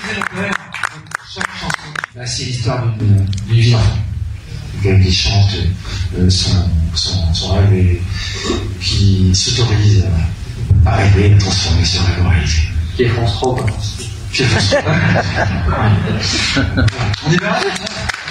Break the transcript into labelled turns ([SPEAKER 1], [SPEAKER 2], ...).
[SPEAKER 1] Chaque chanson, c'est l'histoire d'une vie d'enfant. Quelqu'un qui chante son rêve et qui s'autorise à rêver, à transformer ce rêve en réalité.
[SPEAKER 2] Qui est France 3, quoi.
[SPEAKER 1] On est bien là,